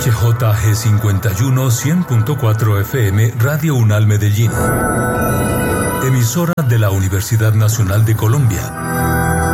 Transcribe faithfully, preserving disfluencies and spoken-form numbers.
H J G cincuenta y uno, cien punto cuatro F M, Radio UNAL Medellín. Emisora de la Universidad Nacional de Colombia.